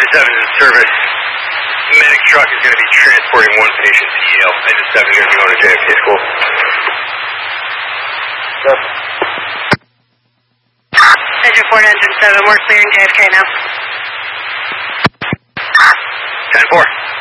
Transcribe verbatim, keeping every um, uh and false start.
seven is in service. Medic truck is going to be transporting one patient to Yale. Engine seven is going to be going to J F K school. Yep. Engine four to engine seven, we're clearing J F K now. ten four.